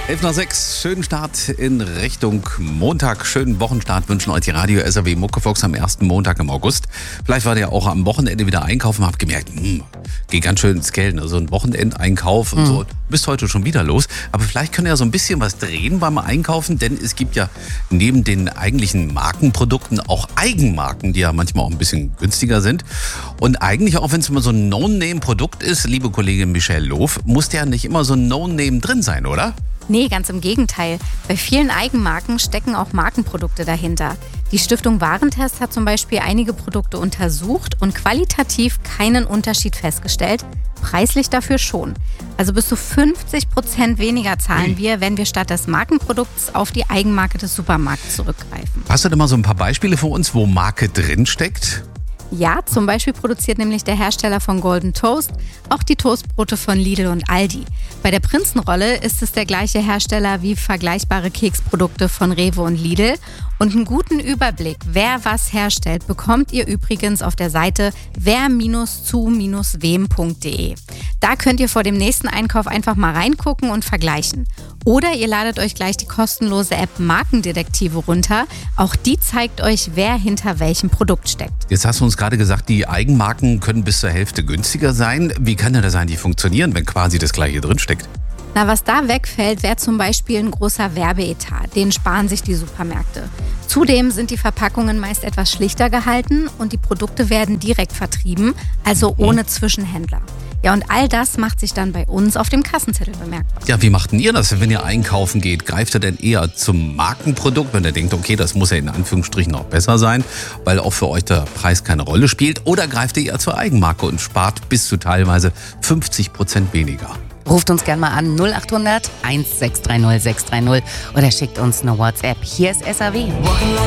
11:06, schönen Start in Richtung Montag, schönen Wochenstart wünschen euch die Radio SAW Muckefox am ersten Montag im August. Vielleicht wart ihr auch am Wochenende wieder einkaufen und habt gemerkt, geht ganz schön ins Geld, also ein Wochenendeinkauf und so. Bist heute schon wieder los, aber vielleicht könnt ihr ja so ein bisschen was drehen beim Einkaufen, denn es gibt ja neben den eigentlichen Markenprodukten auch Eigenmarken, die ja manchmal auch ein bisschen günstiger sind. Und eigentlich auch, wenn es immer so ein No-Name-Produkt ist, liebe Kollegin Michelle Loof, muss ja nicht immer so ein No-Name drin sein, oder? Nee, ganz im Gegenteil. Bei vielen Eigenmarken stecken auch Markenprodukte dahinter. Die Stiftung Warentest hat zum Beispiel einige Produkte untersucht und qualitativ keinen Unterschied festgestellt, preislich dafür schon. Also bis zu 50% weniger zahlen wir, wenn wir statt des Markenprodukts auf die Eigenmarke des Supermarkts zurückgreifen. Hast du denn mal so ein paar Beispiele für uns, wo Marke drin steckt? Ja, zum Beispiel produziert nämlich der Hersteller von Golden Toast auch die Toastbrote von Lidl und Aldi. Bei der Prinzenrolle ist es der gleiche Hersteller wie vergleichbare Keksprodukte von Rewe und Lidl. Und einen guten Überblick, wer was herstellt, bekommt ihr übrigens auf der Seite wer-zu-wem.de. Da könnt ihr vor dem nächsten Einkauf einfach mal reingucken und vergleichen. Oder ihr ladet euch gleich die kostenlose App Markendetektive runter. Auch die zeigt euch, wer hinter welchem Produkt steckt. Jetzt hast du uns gerade gesagt, die Eigenmarken können bis zur Hälfte günstiger sein. Wie kann denn das eigentlich funktionieren, wenn quasi das gleiche drinsteckt? Na, was da wegfällt, wäre zum Beispiel ein großer Werbeetat. Den sparen sich die Supermärkte. Zudem sind die Verpackungen meist etwas schlichter gehalten und die Produkte werden direkt vertrieben, also ohne Zwischenhändler. Ja, und all das macht sich dann bei uns auf dem Kassenzettel bemerkbar. Ja, wie macht denn ihr das, wenn ihr einkaufen geht? Greift ihr denn eher zum Markenprodukt, wenn ihr denkt, okay, das muss ja in Anführungsstrichen auch besser sein, weil auch für euch der Preis keine Rolle spielt? Oder greift ihr eher zur Eigenmarke und spart bis zu teilweise 50% weniger? Ruft uns gerne mal an 0800 1630 630 oder schickt uns eine WhatsApp. Hier ist SAW.